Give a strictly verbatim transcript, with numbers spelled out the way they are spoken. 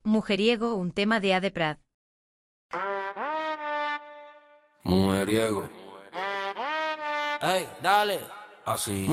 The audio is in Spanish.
Mujeriego, un tema de A de Prat. Mujeriego. Ey, dale. Así.